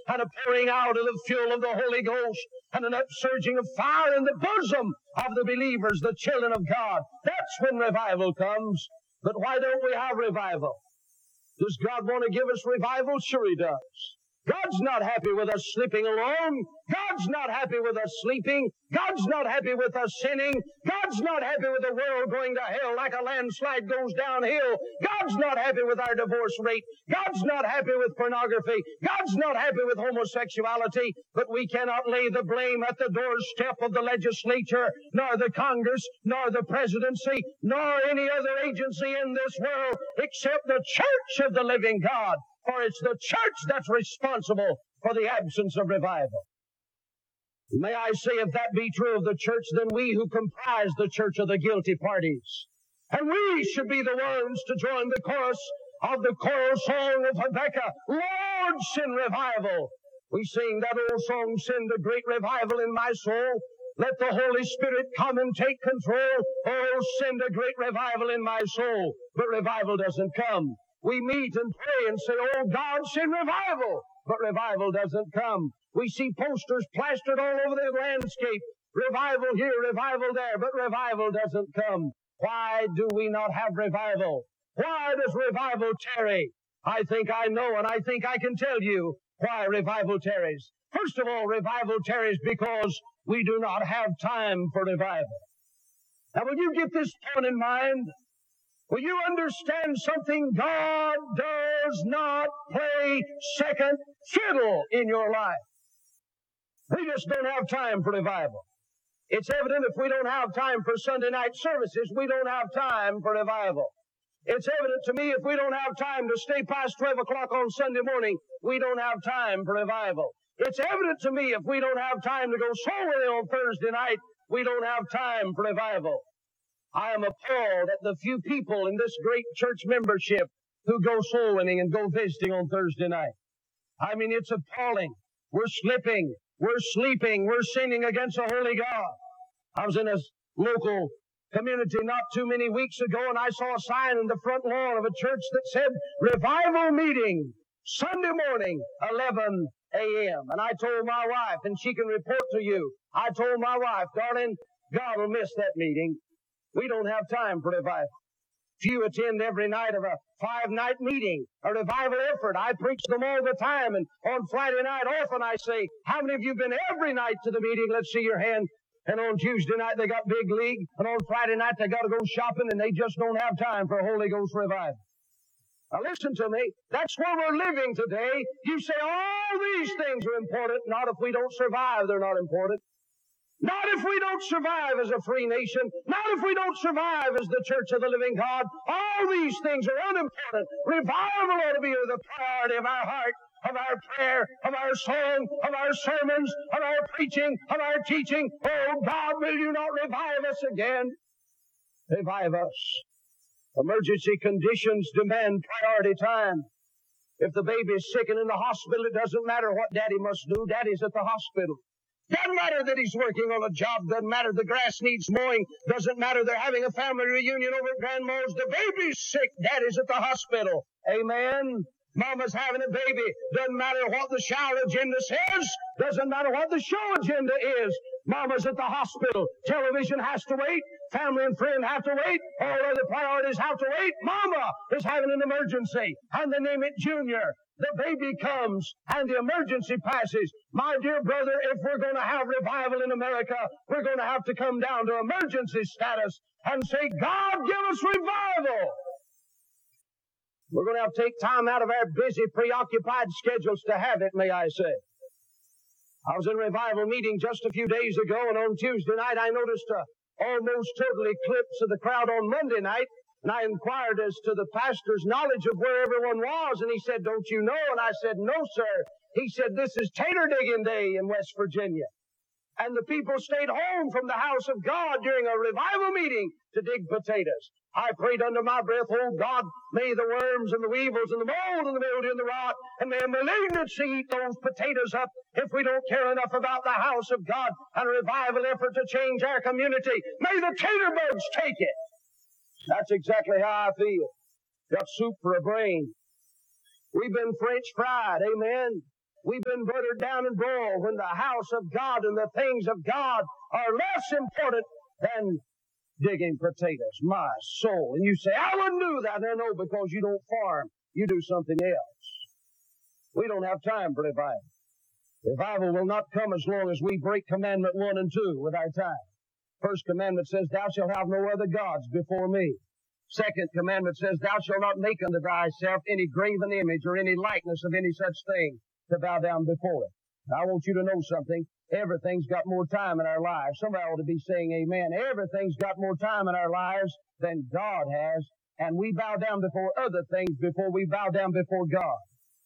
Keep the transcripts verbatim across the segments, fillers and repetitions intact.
and a pouring out of the fuel of the Holy Ghost and an upsurging of fire in the bosom of the believers, the children of God. That's when revival comes. But why don't we have revival? Does God want to give us revival? Sure He does. God's not happy with us sleeping alone. God's not happy with us sleeping. God's not happy with us sinning. God's not happy with the world going to hell like a landslide goes downhill. God's not happy with our divorce rate. God's not happy with pornography. God's not happy with homosexuality. But we cannot lay the blame at the doorstep of the legislature, nor the Congress, nor the presidency, nor any other agency in this world except the church of the living God. For it's the church that's responsible for the absence of revival. May I say, if that be true of the church, then we who comprise the church are the guilty parties. And we should be the ones to join the chorus of the choral song of Habakkuk. Lord, send revival. We sing that old song, send a great revival in my soul. Let the Holy Spirit come and take control. Oh, send a great revival in my soul. But revival doesn't come. We meet and pray and say, oh, God, send revival. But revival doesn't come. We see posters plastered all over the landscape. Revival here, revival there, but revival doesn't come. Why do we not have revival? Why does revival tarry? I think I know, and I think I can tell you why revival tarries. First of all, revival tarries because we do not have time for revival. Now, will you get this point in mind? Will you understand something? God does not play second fiddle in your life. We just don't have time for revival. It's evident if we don't have time for Sunday night services, we don't have time for revival. It's evident to me if we don't have time to stay past twelve o'clock on Sunday morning, we don't have time for revival. It's evident to me if we don't have time to go soul winning on Thursday night, we don't have time for revival. I am appalled at the few people in this great church membership who go soul winning and go visiting on Thursday night. I mean, it's appalling. We're slipping. We're sleeping. We're sinning against the Holy God. I was in a local community not too many weeks ago, and I saw a sign in the front lawn of a church that said, Revival Meeting, Sunday morning, eleven a.m. And I told my wife, and she can report to you, I told my wife, darling, God will miss that meeting. We don't have time for revival. Few attend every night of a five-night meeting, a revival effort. I preach them all the time, and on Friday night often I say, how many of you have been every night to the meeting? Let's see your hand. And on Tuesday night they got big league, and on Friday night they got to go shopping, and they just don't have time for a Holy Ghost revival. Now listen to me. That's where we're living today. You say all these things are important. Not if we don't survive, they're not important. Not if we don't survive as a free nation. Not if we don't survive as the church of the living God. All these things are unimportant. Revival ought to be the priority of our heart, of our prayer, of our song, of our sermons, of our preaching, of our teaching. Oh, God, will you not revive us again? Revive us. Emergency conditions demand priority time. If the baby is sick and in the hospital, it doesn't matter what daddy must do. Daddy's at the hospital. Doesn't matter that he's working on a job. Doesn't matter the grass needs mowing. Doesn't matter they're having a family reunion over at Grandma's. The baby's sick. Daddy's at the hospital. Amen. Mama's having a baby. Doesn't matter what the shower agenda says. Doesn't matter what the show agenda is. Mama's at the hospital. Television has to wait. Family and friend have to wait. All other priorities have to wait. Mama is having an emergency. And they name it Junior. The baby comes and the emergency passes. My dear brother, if we're going to have revival in America, we're going to have to come down to emergency status and say, God, give us revival. We're going to have to take time out of our busy, preoccupied schedules to have it, may I say. I was in a revival meeting just a few days ago, and on Tuesday night I noticed a almost total eclipse of the crowd on Monday night. And I inquired as to the pastor's knowledge of where everyone was, and he said, don't you know? And I said, no, sir. He said, this is tater digging day in West Virginia. And the people stayed home from the house of God during a revival meeting to dig potatoes. I prayed under my breath, oh God, may the worms and the weevils and the mold and the mildew and the rot and the malignancy eat those potatoes up if we don't care enough about the house of God and a revival effort to change our community. May the tater bugs take it. That's exactly how I feel. Got soup for a brain. We've been French fried, amen. We've been buttered down and broiled when the house of God and the things of God are less important than digging potatoes. My soul. And you say, I wouldn't do that. No, no, because you don't farm. You do something else. We don't have time for revival. Revival will not come as long as we break commandment one and two with our time. First commandment says, thou shalt have no other gods before me. Second commandment says, thou shalt not make unto thyself any graven image or any likeness of any such thing to bow down before it. Now, I want you to know something. Everything's got more time in our lives. Somebody ought to be saying amen. Everything's got more time in our lives than God has. And we bow down before other things before we bow down before God.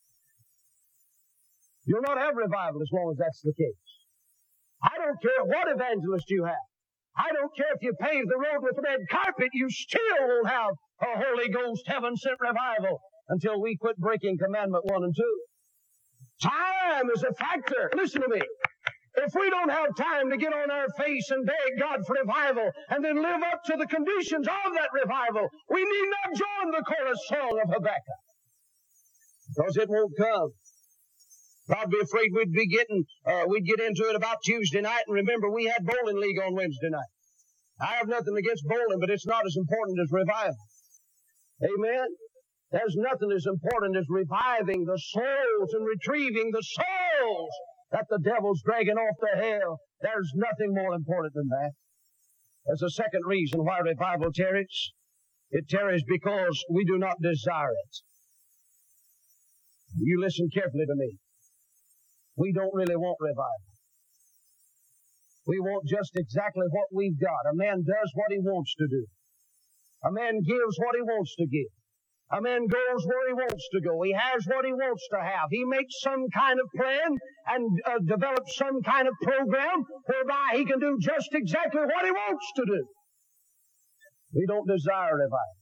You'll not have revival as long as that's the case. I don't care what evangelist you have. I don't care if you pave the road with red carpet, you still won't have a Holy Ghost heaven-sent revival until we quit breaking commandment one and two. Time is a factor. Listen to me. If we don't have time to get on our face and beg God for revival and then live up to the conditions of that revival, we need not join the chorus song of Habakkuk. Because it won't come. I'd be afraid we'd be getting, uh, we'd get into it about Tuesday night. And remember, we had bowling league on Wednesday night. I have nothing against bowling, but it's not as important as revival. Amen? There's nothing as important as reviving the souls and retrieving the souls that the devil's dragging off to hell. There's nothing more important than that. There's a second reason why revival tarries. It tarries because we do not desire it. You listen carefully to me. We don't really want revival. We want just exactly what we've got. A man does what he wants to do. A man gives what he wants to give. A man goes where he wants to go. He has what he wants to have. He makes some kind of plan and uh, develops some kind of program whereby he can do just exactly what he wants to do. We don't desire revival.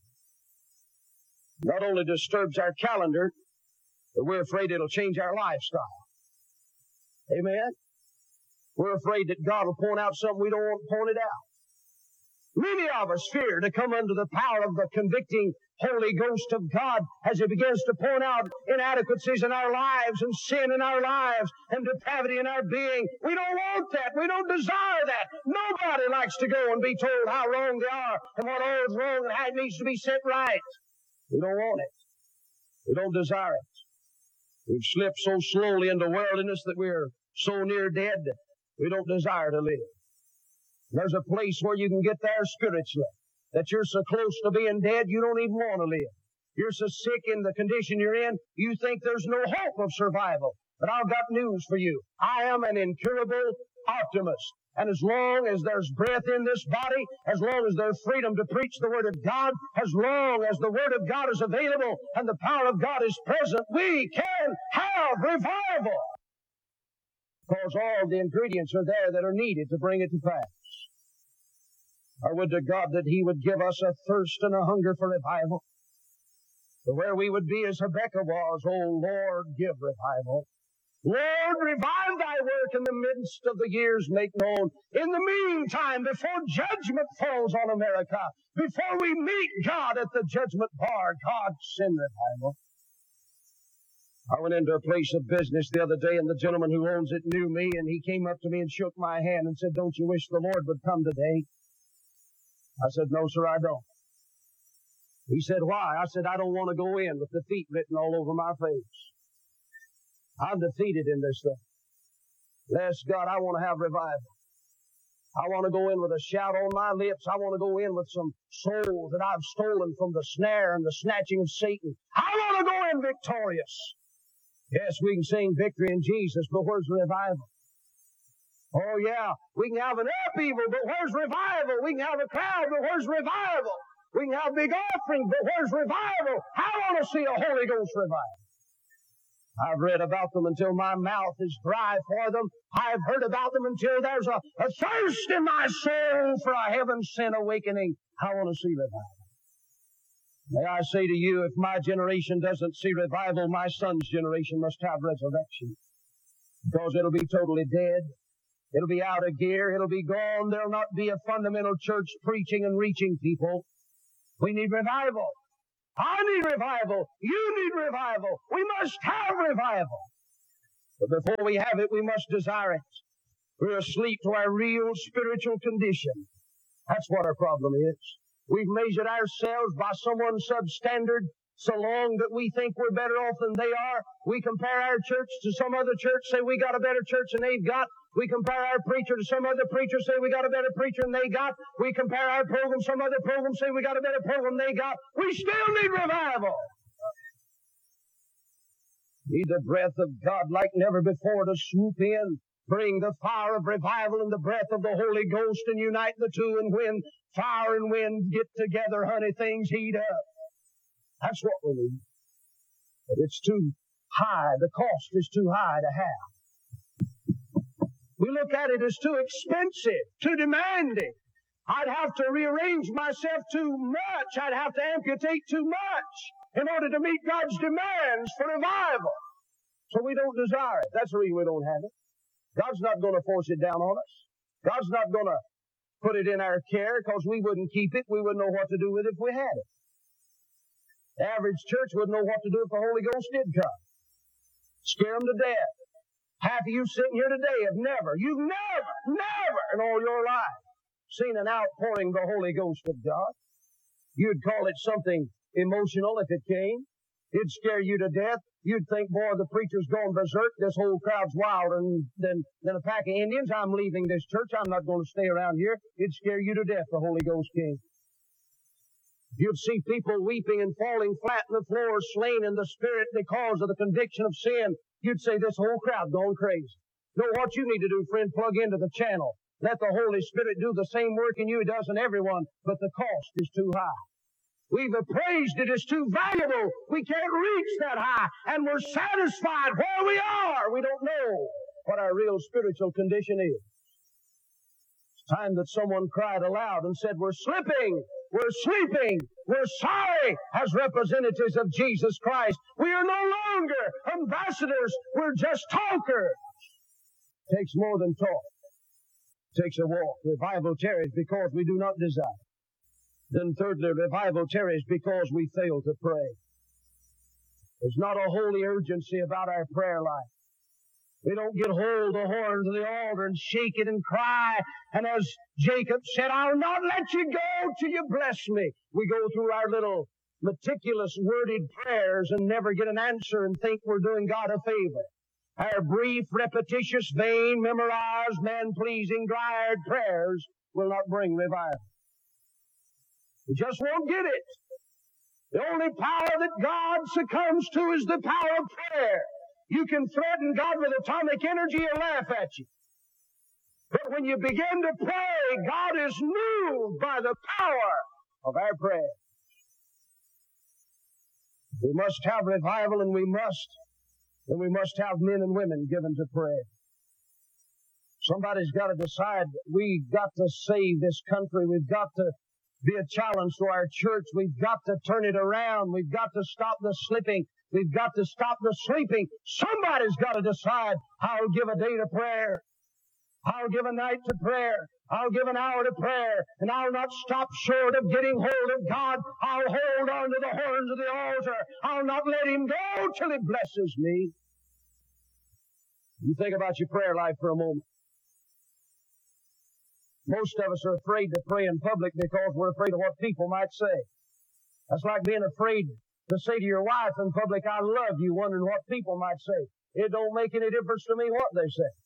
Not only disturbs our calendar, but we're afraid it'll change our lifestyle. Amen? We're afraid that God will point out something we don't want pointed out. Many of us fear to come under the power of the convicting Holy Ghost of God as He begins to point out inadequacies in our lives and sin in our lives and depravity in our being. We don't want that. We don't desire that. Nobody likes to go and be told how wrong they are and what all is wrong and how it needs to be set right. We don't want it. We don't desire it. We've slipped so slowly into worldliness that we're so near dead, we don't desire to live. There's a place where you can get there spiritually, that you're so close to being dead, you don't even want to live. You're so sick in the condition you're in, you think there's no hope of survival. But I've got news for you. I am an incurable optimist. And as long as there's breath in this body, as long as there's freedom to preach the Word of God, as long as the Word of God is available and the power of God is present, we can have revival. Because all the ingredients are there that are needed to bring it to pass. I would to God that He would give us a thirst and a hunger for revival. To where we would be as Habakkuk was, oh Lord, give revival. Lord, revive thy work in the midst of the years make known. In the meantime, before judgment falls on America, before we meet God at the judgment bar, God send revival. I went into a place of business the other day, and the gentleman who owns it knew me, and he came up to me and shook my hand and said, don't you wish the Lord would come today? I said, no, sir, I don't. He said, why? I said, I don't want to go in with defeat written all over my face. I'm defeated in this thing. Bless God, I want to have revival. I want to go in with a shout on my lips. I want to go in with some souls that I've stolen from the snare and the snatching of Satan. I want to go in victorious. Yes, we can sing victory in Jesus, but where's revival? Oh yeah, we can have an upheaval, but where's revival? We can have a crowd, but where's revival? We can have a big offering, but where's revival? I want to see a Holy Ghost revival. I've read about them until my mouth is dry for them. I've heard about them until there's a, a thirst in my soul for a heaven-sent awakening. I want to see revival. May I say to you, if my generation doesn't see revival, my son's generation must have resurrection. Because it'll be totally dead. It'll be out of gear. It'll be gone. There'll not be a fundamental church preaching and reaching people. We need revival. I need revival. You need revival. We must have revival. But before we have it, we must desire it. We're asleep to our real spiritual condition. That's what our problem is. We've measured ourselves by someone's substandard so long that we think we're better off than they are. We compare our church to some other church, say we got a better church than they've got. We compare our preacher to some other preacher, say we got a better preacher than they got. We compare our program to some other program, say we got a better program than they got. We still need revival. Need the breath of God like never before to swoop in, bring the fire of revival and the breath of the Holy Ghost and unite the two. And when fire and wind get together, honey, things heat up. That's what we need. But it's too high. The cost is too high to have. We look at it as too expensive, too demanding. I'd have to rearrange myself too much. I'd have to amputate too much in order to meet God's demands for revival. So we don't desire it. That's the reason we don't have it. God's not going to force it down on us. God's not going to put it in our care because we wouldn't keep it. We wouldn't know what to do with it if we had it. The average church wouldn't know what to do if the Holy Ghost did come. Scare them to death. Half of you sitting here today have never, you've never, never in all your life seen an outpouring of the Holy Ghost of God. You'd call it something emotional if it came. It'd scare you to death. You'd think, boy, the preacher's gone berserk. This whole crowd's wilder than, than a pack of Indians. I'm leaving this church. I'm not going to stay around here. It'd scare you to death, the Holy Ghost came. You'd see people weeping and falling flat on the floor, slain in the spirit because of the conviction of sin. You'd say, this whole crowd going crazy. Know what you need to do, friend? Plug into the channel. Let the Holy Spirit do the same work in you it does in everyone, but the cost is too high. We've appraised it as too valuable. We can't reach that high, and we're satisfied where we are. We don't know what our real spiritual condition is. It's time that someone cried aloud and said, we're slipping. We're sleeping. We're sorry as representatives of Jesus Christ. We are no longer ambassadors. We're just talkers. It takes more than talk. It takes a walk. Revival tarries because we do not desire. Then thirdly, revival tarries because we fail to pray. There's not a holy urgency about our prayer life. We don't get hold of the horns of the altar and shake it and cry. And as Jacob said, I'll not let you go till you bless me. We go through our little meticulous worded prayers and never get an answer and think we're doing God a favor. Our brief, repetitious, vain, memorized, man-pleasing, dry-eyed prayers will not bring revival. We just won't get it. The only power that God succumbs to is the power of prayer. You can threaten God with atomic energy and laugh at you. But when you begin to pray, God is moved by the power of our prayer. We must have revival, and we must, and we must have men and women given to prayer. Somebody's got to decide that we've got to save this country. We've got to be a challenge to our church. We've got to turn it around. We've got to stop the slipping. We've got to stop the sleeping. Somebody's got to decide, I'll give a day to prayer. I'll give a night to prayer. I'll give an hour to prayer. And I'll not stop short of getting hold of God. I'll hold on to the horns of the altar. I'll not let Him go till He blesses me. You think about your prayer life for a moment. Most of us are afraid to pray in public because we're afraid of what people might say. That's like being afraid to say to your wife in public, I love you, wondering what people might say. It don't make any difference to me what they say.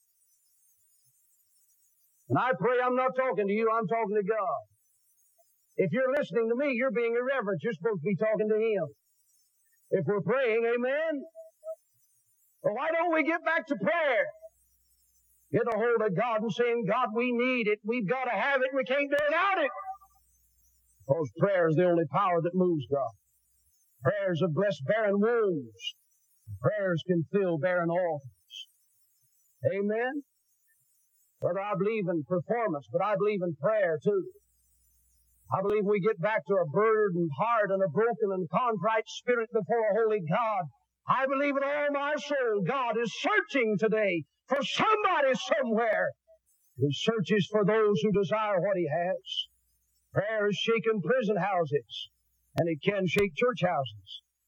And I pray I'm not talking to you, I'm talking to God. If you're listening to me, you're being irreverent. You're supposed to be talking to Him. If we're praying, amen? Well, why don't we get back to prayer? Get a hold of God and saying, God, we need it. We've got to have it. We can't do without it. Because prayer is the only power that moves God. Prayers have blessed barren wombs. Prayers can fill barren altars. Amen? Brother, I believe in performance, but I believe in prayer too. I believe we get back to a burdened heart and a broken and contrite spirit before a holy God. I believe in all my soul God is searching today for somebody somewhere who searches for those who desire what He has. Prayer has shaken prison houses, and it can shake church houses.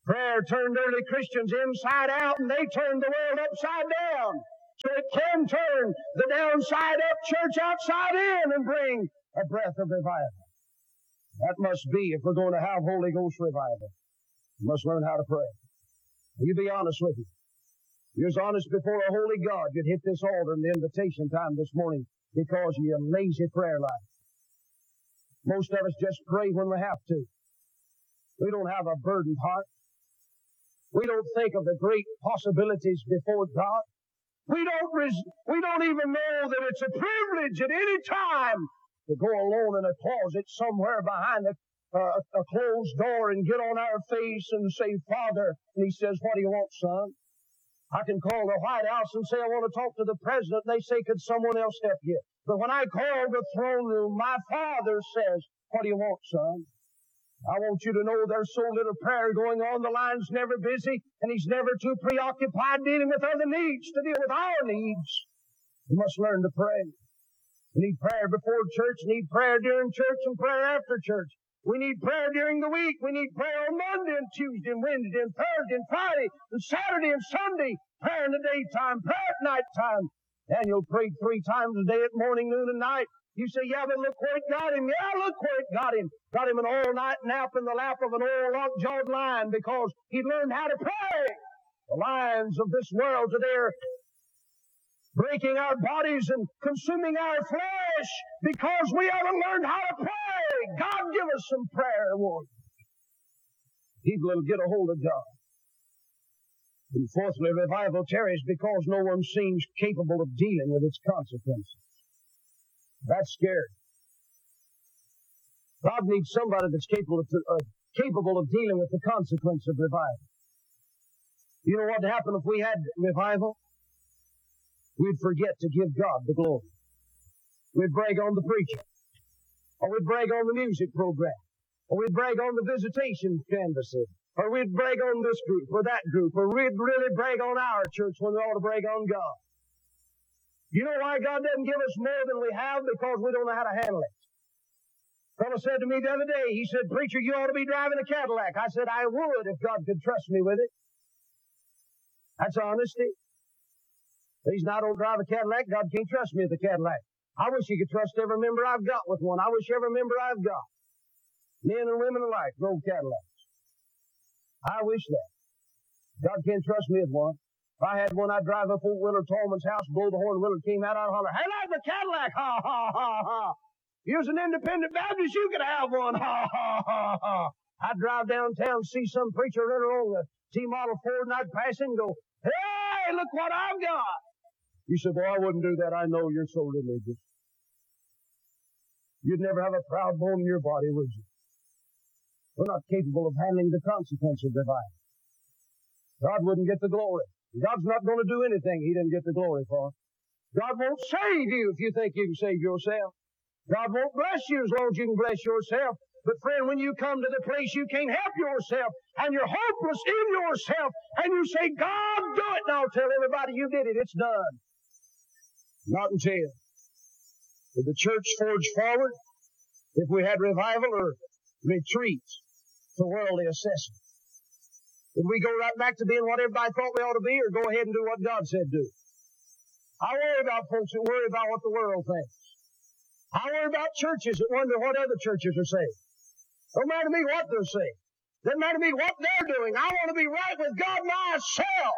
Prayer turned early Christians inside out, and they turned the world upside down. So it can turn the downside up church outside in and bring a breath of revival. That must be if we're going to have Holy Ghost revival. We must learn how to pray. You be honest with you. You're as honest before a holy God. You'd hit this altar in the invitation time this morning because of your lazy prayer life. Most of us just pray when we have to. We don't have a burdened heart. We don't think of the great possibilities before God. We don't res- we don't even know that it's a privilege at any time to go alone in a closet somewhere behind a, uh, a closed door and get on our face and say, Father, and He says, what do you want, son? I can call the White House and say, I want to talk to the President. They say, could someone else help you? But when I call the throne room, my Father says, what do you want, son? I want you to know there's so little prayer going on. The line's never busy, and He's never too preoccupied dealing with other needs to deal with our needs. We must learn to pray. We need prayer before church, need prayer during church, and prayer after church. We need prayer during the week. We need prayer on Monday and Tuesday and Wednesday and Thursday and Friday and Saturday and Sunday. Prayer in the daytime, prayer at night time. Daniel prayed three times a day at morning, noon, and night. You say, yeah, but look where it got him. Yeah, look where it got him. Got him an all-night nap in the lap of an old lock-jawed lion because he'd learned how to pray. The lions of this world today are breaking our bodies and consuming our flesh because we haven't learned how to pray. God, give us some prayer, Lord. People will get a hold of God. And fourthly, revival tarries because no one seems capable of dealing with its consequences. That's scary. God needs somebody that's capable of, uh, capable of dealing with the consequence of revival. You know what would happen if we had revival? We'd forget to give God the glory. We'd brag on the preacher. Or we'd brag on the music program. Or we'd brag on the visitation canvases. Or we'd brag on this group or that group. Or we'd really brag on our church when we ought to brag on God. You know why God doesn't give us more than we have? Because we don't know how to handle it. A fellow said to me the other day, he said, preacher, you ought to be driving a Cadillac. I said, I would if God could trust me with it. That's honesty. The reason I don't drive a Cadillac, God can't trust me with a Cadillac. I wish He could trust every member I've got with one. I wish every member I've got, men and women alike, drove Cadillacs. I wish that. God can't trust me with one. If I had one, I'd drive up old Willard Tallman's house, blow the horn, Willard came out, I'd holler, hey, like the Cadillac, ha, ha, ha, ha. You was an independent Baptist, you could have one, ha, ha, ha, ha. I'd drive downtown, see some preacher running on the T-model Ford, and I'd pass him and go, hey, look what I've got. You said, well, I wouldn't do that. I know you're so religious. You'd never have a proud bone in your body, would you? We're not capable of handling the consequence of revival. God wouldn't get the glory. God's not going to do anything He didn't get the glory for. God won't save you if you think you can save yourself. God won't bless you as long as you can bless yourself. But friend, when you come to the place you can't help yourself, and you're hopeless in yourself, and you say, God, do it, and I'll tell everybody you did it, it's done. Not until. Did the church forge forward if we had revival or retreat to worldly assessment? Did we go right back to being what everybody thought we ought to be, or go ahead and do what God said do? I worry about folks that worry about what the world thinks. I worry about churches that wonder what other churches are saying. Don't matter to me what they're saying. Doesn't matter to me what they're doing. I want to be right with God myself.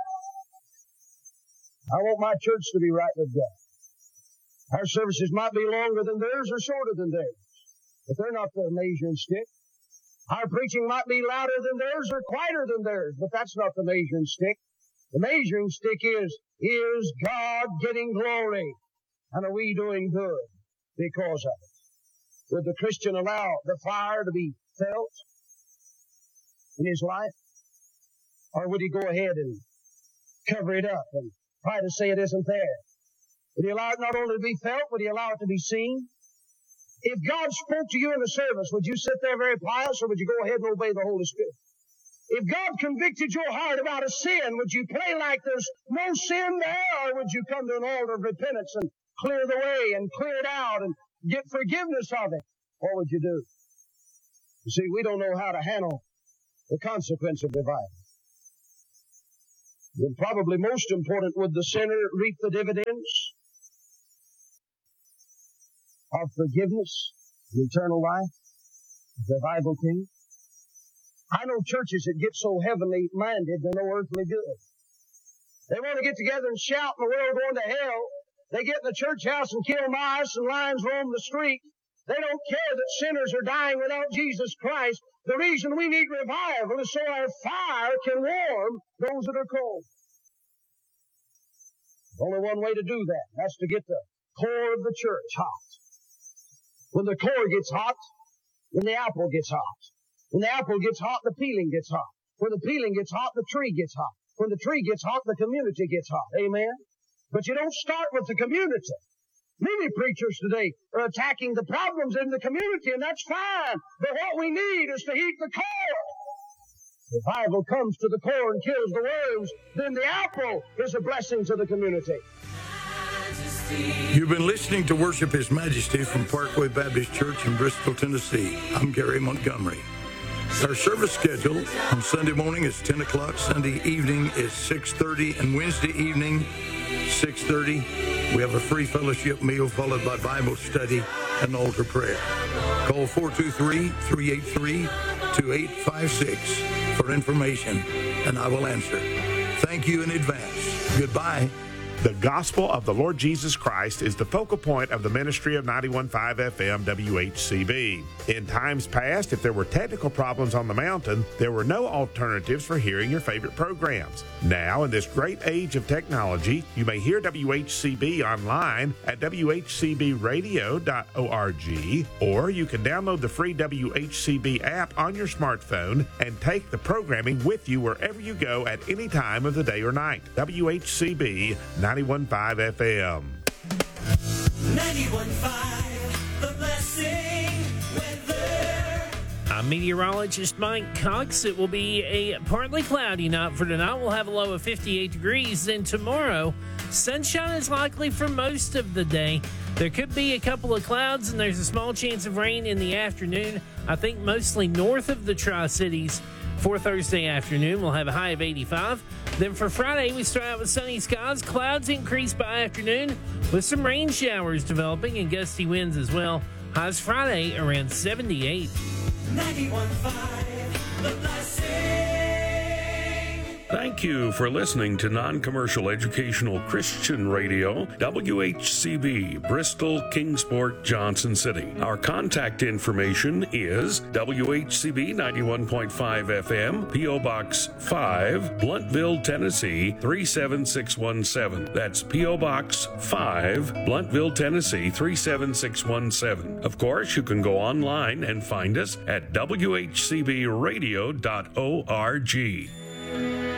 I want my church to be right with God. Our services might be longer than theirs or shorter than theirs, but they're not the measuring stick. Our preaching might be louder than theirs or quieter than theirs, but that's not the measuring stick. The measuring stick is, is God getting glory? And are we doing good because of it? Would the Christian allow the fire to be felt in his life? Or would he go ahead and cover it up and try to say it isn't there? Would he allow it not only to be felt, would he allow it to be seen? If God spoke to you in the service, would you sit there very pious, or would you go ahead and obey the Holy Spirit? If God convicted your heart about a sin, would you play like there's no sin there, or would you come to an altar of repentance and clear the way and clear it out and get forgiveness of it? What would you do? You see, we don't know how to handle the consequence of revival. And probably most important, would the sinner reap the dividends of forgiveness and eternal life? The Bible came. I know churches that get so heavenly minded they're no earthly good. They want to get together and shout in the world going to hell. They get in the church house and kill mice and lions roam the street. They don't care that sinners are dying without Jesus Christ. The reason we need revival is so our fire can warm those that are cold. There's only one way to do that. That's to get the core of the church hot. When the core gets hot, then the apple gets hot. When the apple gets hot, the peeling gets hot. When the peeling gets hot, the tree gets hot. When the tree gets hot, the community gets hot. Amen? But you don't start with the community. Many preachers today are attacking the problems in the community, and that's fine. But what we need is to heat the core. Revival comes to the core and kills the worms. Then the apple is a blessing to the community. You've been listening to Worship His Majesty from Parkway Baptist Church in Bristol, Tennessee. I'm Gary Montgomery. Our service schedule on Sunday morning is ten o'clock, Sunday evening is six thirty, and Wednesday evening, six thirty. We have a free fellowship meal followed by Bible study and altar prayer. Call four two three, three eight three, two eight five six for information, and I will answer. Thank you in advance. Goodbye. The gospel of the Lord Jesus Christ is the focal point of the ministry of ninety-one point five F M W H C B. In times past, if there were technical problems on the mountain, there were no alternatives for hearing your favorite programs. Now, in this great age of technology, you may hear W H C B online at w h c b radio dot org, or you can download the free W H C B app on your smartphone and take the programming with you wherever you go at any time of the day or night. W H C B ninety-one point five F M. ninety-one point five, The Blessing Weather. I'm meteorologist Mike Cox. It will be a partly cloudy night for tonight. We'll have a low of fifty-eight degrees. Then tomorrow, sunshine is likely for most of the day. There could be a couple of clouds, and there's a small chance of rain in the afternoon. I think mostly north of the Tri-Cities. For Thursday afternoon, we'll have a high of eighty-five. Then for Friday, we start out with sunny skies. Clouds increase by afternoon with some rain showers developing and gusty winds as well. Highs Friday around seventy-eight. ninety-one point five, The Blessing. Thank you for listening to Non-Commercial Educational Christian Radio, W H C B, Bristol, Kingsport, Johnson City. Our contact information is W H C B ninety-one point five F M, P O. Box five, Blountville, Tennessee three seven six one seven. That's P O. Box five, Blountville, Tennessee three seven six one seven. Of course, you can go online and find us at w h c b radio dot org.